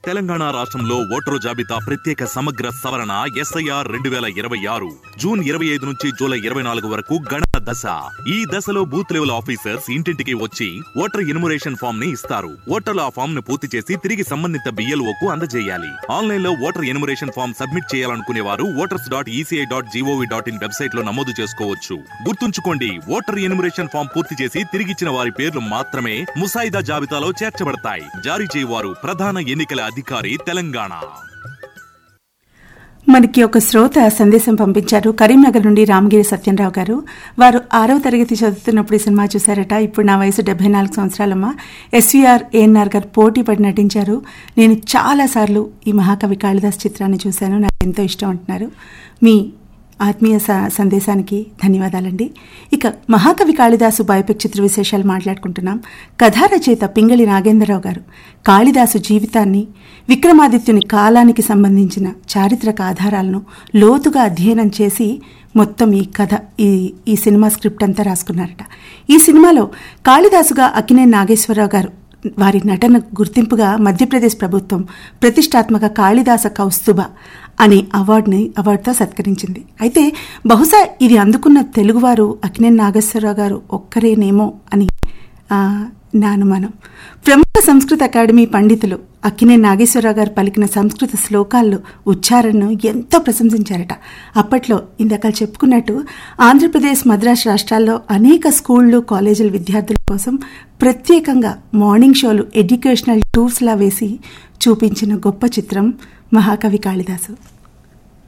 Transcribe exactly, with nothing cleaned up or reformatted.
తెలంగాణ రాష్ట్రంలో ఓటరు జాబితా ప్రత్యేక సమగ్ర సవరణ ఎస్ఐఆర్ రెండు వేల ఇరవై ఆరు జూన్ ఇరవై ఐదు నుంచి జూలై ఇరవై నాలుగు వరకు గణన దశ. ఈ దశలో బూత్ లెవెల్ ఆఫీసర్స్ ఇంటింటికి వచ్చి ఓటర్ ఎన్యుమరేషన్ ఫామ్ ని ఇస్తారు. ఓటర్లు ఆ ఫామ్ ను పూర్తి చేసి తిరిగి సంబంధిత బిఎల్ఓ కు అందజేయాలి. ఆన్లైన్ లో ఓటర్ ఎన్యుమరేషన్ ఫామ్ సబ్మిట్ చేయాలనుకునే వారు voters dot ECI dot GOV dot in website లో నమోదు చేసుకోవచ్చు. గుర్తుంచుకోండి, ఓటర్ ఎన్యుమరేషన్ ఫామ్ పూర్తి చేసి తిరిగిచ్చిన వారి పేర్లు మాత్రమే ముసాయిదా జాబితాలో చేర్చబడతాయి. జారీ చేయవారు ప్రధాన ఎన్నికల అధికారి, తెలంగాణ. మనకి ఒక శ్రోత సందేశం పంపించారు. కరీంనగర్ నుండి రామగిరి సత్యంరావు గారు. వారు ఆరవ తరగతి చదువుతున్నప్పుడు ఈ సినిమా చూశారట. ఇప్పుడు నా వయసు డెబ్బై నాలుగు సంవత్సరాలమ్మ. ఎస్వీఆర్ ఏఎన్ఆర్ గారు పోటీ పడి నటించారు. నేను చాలాసార్లు ఈ మహాకవి కాళిదాస్ చిత్రాన్ని చూశాను, నాకు ఎంతో ఇష్టం అంటున్నారు. మీ ఆత్మీయ సందేశానికి ధన్యవాదాలండి. ఇక మహాకవి కాళిదాసు బయోపిక్ చిత్ర విశేషాలు మాట్లాడుకుంటున్నాం. కథా రచయిత పింగళి నాగేంద్రరావు గారు కాళిదాసు జీవితాన్ని, విక్రమాదిత్యుని కాలానికి సంబంధించిన చారిత్రక ఆధారాలను లోతుగా అధ్యయనం చేసి మొత్తం ఈ కథ ఈ ఈ సినిమా స్క్రిప్ట్ అంతా రాసుకున్నారట. ఈ సినిమాలో కాళిదాసుగా అక్కినేని నాగేశ్వరరావు గారు వారి నటన గుర్తింపుగా మధ్యప్రదేశ్ ప్రభుత్వం ప్రతిష్టాత్మక కాళిదాస కౌస్తుభ అనే అవార్డుని అవార్డుతో సత్కరించింది. అయితే బహుశా ఇది అందుకున్న తెలుగువారు అక్కినేని నాగేశ్వరరావు గారు ఒక్కరేనేమో అని నా అనుమానం. ప్రముఖ సంస్కృత అకాడమీ పండితులు అక్కినేని నాగేశ్వరరావు గారు పలికిన సంస్కృత శ్లోకాల్లో ఉచ్చారణను ఎంతో ప్రశంసించారట. అప్పట్లో ఇందాక చెప్పుకున్నట్టు ఆంధ్రప్రదేశ్, మద్రాసు రాష్ట్రాల్లో అనేక స్కూళ్లు, కాలేజీల విద్యార్థుల కోసం ప్రత్యేకంగా మార్నింగ్ షోలు, ఎడ్యుకేషనల్ టూర్స్లా వేసి చూపించిన గొప్ప చిత్రం మహాకవి కాళిదాసు.